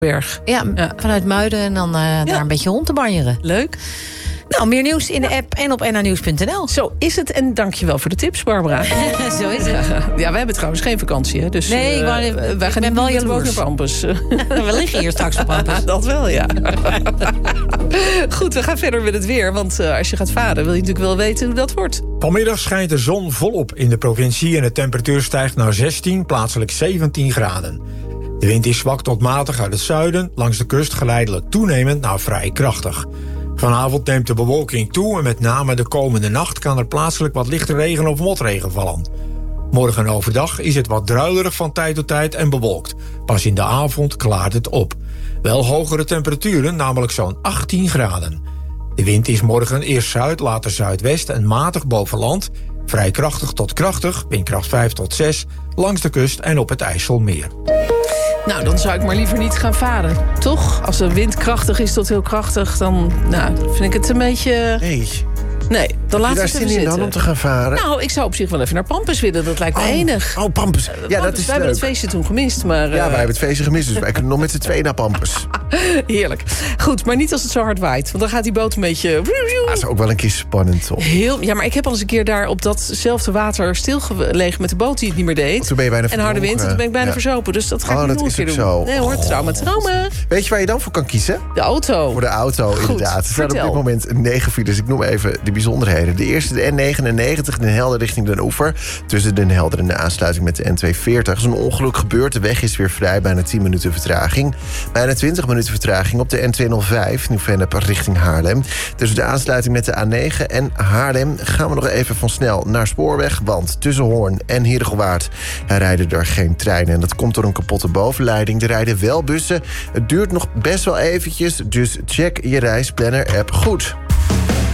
Berg. Ja, vanuit Muiden en dan daar een beetje rond te banjeren. Leuk. Nou, meer nieuws in de app en op nhnieuws.nl. Zo is het en dankjewel voor de tips, Barbara. Zo is het. Ja, we hebben trouwens geen vakantie, hè? Dus Nee, wij gaan ben wel niet jaloers. naar Pampus. We liggen hier straks op Pampus. Dat wel, ja. Goed, we gaan verder met het weer. Want als je gaat varen, wil je natuurlijk wel weten hoe dat wordt. Vanmiddag schijnt de zon volop in de provincie en de temperatuur stijgt naar 16, plaatselijk 17 graden. De wind is zwak tot matig uit het zuiden, langs de kust geleidelijk toenemend naar vrij krachtig. Vanavond neemt de bewolking toe en met name de komende nacht kan er plaatselijk wat lichte regen of motregen vallen. Morgen overdag is het wat druilerig van tijd tot tijd en bewolkt. Pas in de avond klaart het op. Wel hogere temperaturen, namelijk zo'n 18 graden. De wind is morgen eerst zuid, later zuidwest en matig boven land. Vrij krachtig tot krachtig, windkracht 5 tot 6, langs de kust en op het IJsselmeer. Nou, dan zou ik maar liever niet gaan varen, toch? Als de wind krachtig is tot heel krachtig, dan vind ik het een beetje... Nee, dan laat je het daar even zin in zitten. dan om te gaan varen? Nou, ik zou op zich wel even naar Pampus willen. Dat lijkt me enig. Oh, Pampus. Ja, dat is wij hebben leuk. het feestje toen gemist, maar... Ja, wij hebben het feestje gemist, dus wij kunnen nog met z'n tweeën naar Pampus. Heerlijk. Goed, maar niet als het zo hard waait. Want dan gaat die boot een beetje... Dat is ook wel een keer spannend, toch? Ja, maar ik heb al eens een keer daar op datzelfde water stilgelegen met de boot die het niet meer deed. Toen ben je bijna en harde wind, en toen ben ik bijna verzopen. Dus dat ga ik niet nog een keer doen. Zo. Nee hoor, trauma. Weet je waar je dan voor kan kiezen? De auto. Voor de auto, goed, inderdaad. Er staan op vertel. dit moment 9 files. Ik noem even de bijzonderheden. De eerste, de N99, Den Helder richting Den Oever. Tussen Den Helder en de aansluiting met de N240. Is een ongeluk gebeurd. De weg is weer vrij. Bijna 10 minuten vertraging. Bijna 20 minuten vertraging op de N205. Nieuw-Vennep richting Haarlem. Tussen de aansluiting met de A9 en Haarlem gaan we nog even van snel naar spoorweg. Want tussen Hoorn en Heerdegewaard rijden er geen treinen. En dat komt door een kapotte bovenleiding. Er rijden wel bussen. Het duurt nog best wel eventjes. Dus check je reisplanner-app goed.